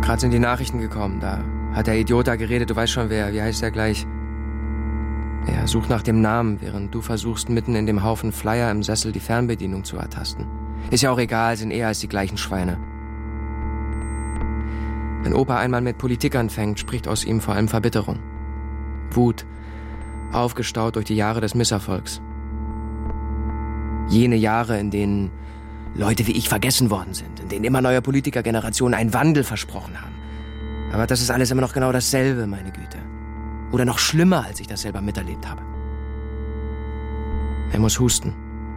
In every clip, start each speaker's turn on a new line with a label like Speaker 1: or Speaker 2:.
Speaker 1: Gerade sind die Nachrichten gekommen. Da hat der Idiot da geredet, du weißt schon wer. Wie heißt der gleich? Er sucht nach dem Namen, während du versuchst, mitten in dem Haufen Flyer im Sessel die Fernbedienung zu ertasten. Ist ja auch egal, sind eher als die gleichen Schweine. Wenn Opa einmal mit Politik anfängt, spricht aus ihm vor allem Verbitterung. Wut, aufgestaut durch die Jahre des Misserfolgs. Jene Jahre, in denen Leute wie ich vergessen worden sind, in denen immer neue Politikergenerationen einen Wandel versprochen haben. Aber das ist alles immer noch genau dasselbe, meine Güte. Oder noch schlimmer, als ich das selber miterlebt habe. Er muss husten.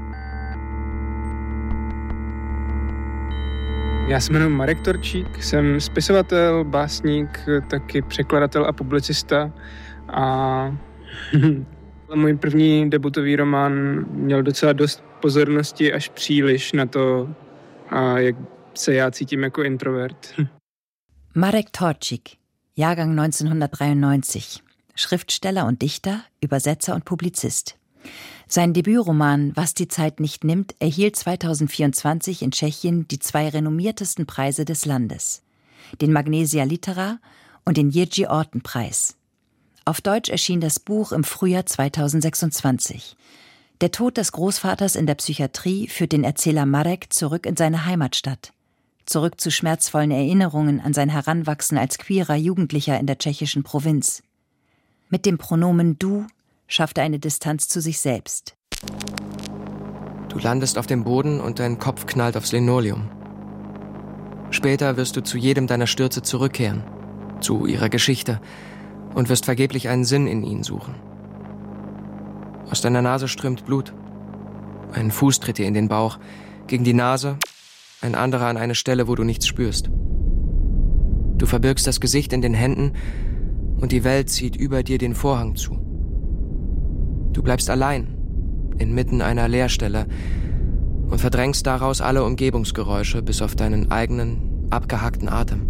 Speaker 2: Já se jmenuji Marek Torčík, jsem spisovatel, básník, taky překladatel a publicista. A můj první debutový román měl docela dost pozornosti, až příliš na to, jak se já cítím jako introvert.
Speaker 3: Marek Torčík, Jahrgang 1993, Schriftsteller und Dichter, Übersetzer und Publizist. Sein Debütroman »Was die Zeit nicht nimmt« erhielt 2024 in Tschechien die 2 renommiertesten Preise des Landes, den Magnesia Litera und den Jiří Orton-Preis. Auf Deutsch erschien das Buch im Frühjahr 2026. Der Tod des Großvaters in der Psychiatrie führt den Erzähler Marek zurück in seine Heimatstadt. Zurück zu schmerzvollen Erinnerungen an sein Heranwachsen als queerer Jugendlicher in der tschechischen Provinz. Mit dem Pronomen du schafft er eine Distanz zu sich selbst.
Speaker 1: Du landest auf dem Boden und dein Kopf knallt aufs Linoleum. Später wirst du zu jedem deiner Stürze zurückkehren, zu ihrer Geschichte, und wirst vergeblich einen Sinn in ihnen suchen. Aus deiner Nase strömt Blut. Ein Fuß tritt dir in den Bauch, gegen die Nase, ein anderer an eine Stelle, wo du nichts spürst. Du verbirgst das Gesicht in den Händen und die Welt zieht über dir den Vorhang zu. Du bleibst allein, inmitten einer Leerstelle, und verdrängst daraus alle Umgebungsgeräusche bis auf deinen eigenen, abgehackten Atem.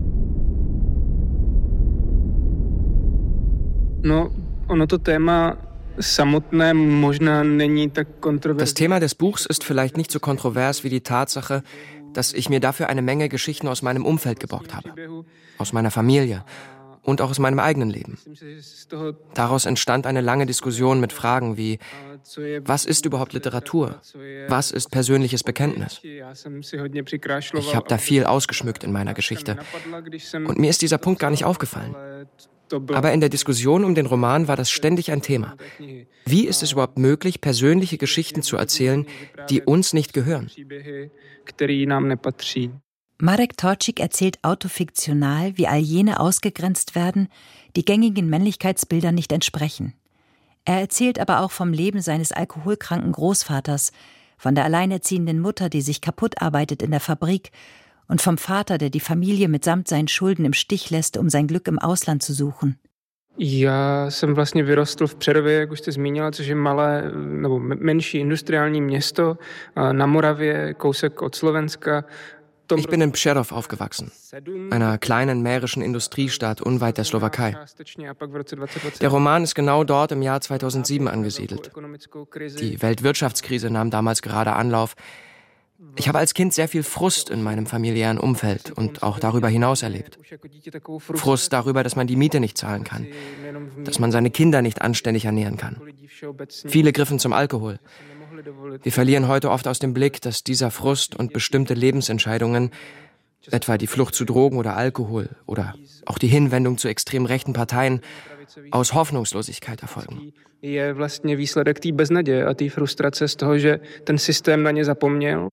Speaker 1: Das Thema des Buchs ist vielleicht nicht so kontrovers wie die Tatsache, dass ich mir dafür eine Menge Geschichten aus meinem Umfeld geborgt habe. Aus meiner Familie und auch aus meinem eigenen Leben. Daraus entstand eine lange Diskussion mit Fragen wie: Was ist überhaupt Literatur? Was ist persönliches Bekenntnis? Ich habe da viel ausgeschmückt in meiner Geschichte. Und mir ist dieser Punkt gar nicht aufgefallen. Aber in der Diskussion um den Roman war das ständig ein Thema. Wie ist es überhaupt möglich, persönliche Geschichten zu erzählen, die uns nicht gehören?
Speaker 3: Marek Torčík erzählt autofiktional, wie all jene ausgegrenzt werden, die gängigen Männlichkeitsbildern nicht entsprechen. Er erzählt aber auch vom Leben seines alkoholkranken Großvaters, von der alleinerziehenden Mutter, die sich kaputt arbeitet in der Fabrik, und vom Vater, der die Familie mitsamt seinen Schulden im Stich lässt, um sein Glück im Ausland zu suchen.
Speaker 2: Já jsem vlastně vyrostl v Přerově, jak už jste zmínila, což je malé nebo menší industriální město na Moravě, kousek od Slovenska.
Speaker 1: Ich bin in Přerov aufgewachsen, einer kleinen mährischen Industriestadt unweit der Slowakei. Der Roman ist genau dort im Jahr 2007 angesiedelt. Die Weltwirtschaftskrise nahm damals gerade Anlauf. Ich habe als Kind sehr viel Frust in meinem familiären Umfeld und auch darüber hinaus erlebt. Frust darüber, dass man die Miete nicht zahlen kann, dass man seine Kinder nicht anständig ernähren kann. Viele griffen zum Alkohol. Wir verlieren heute oft aus dem Blick, dass dieser Frust und bestimmte Lebensentscheidungen, etwa die Flucht zu Drogen oder Alkohol oder auch die Hinwendung zu extrem rechten Parteien, aus Hoffnungslosigkeit erfolgen.
Speaker 2: Je vlastně výsledek té beznaděje a té frustrace z toho, že ten systém na ně zapomněl.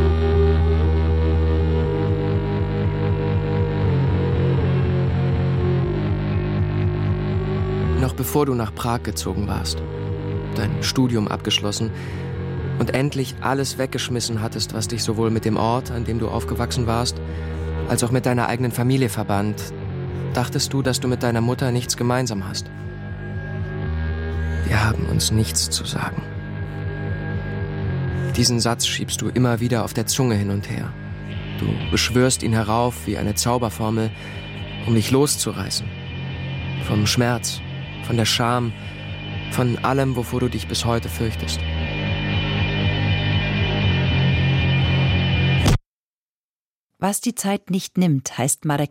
Speaker 1: Noch bevor du nach Prag gezogen warst, dein Studium abgeschlossen und endlich alles weggeschmissen hattest, was dich sowohl mit dem Ort, an dem du aufgewachsen warst, als auch mit deiner eigenen Familie verband, dachtest du, dass du mit deiner Mutter nichts gemeinsam hast. Wir haben uns nichts zu sagen. Diesen Satz schiebst du immer wieder auf der Zunge hin und her. Du beschwörst ihn herauf wie eine Zauberformel, um dich loszureißen. Vom Schmerz, von der Scham, von allem, wovor du dich bis heute fürchtest.
Speaker 3: Was die Zeit nicht nimmt, heißt Marek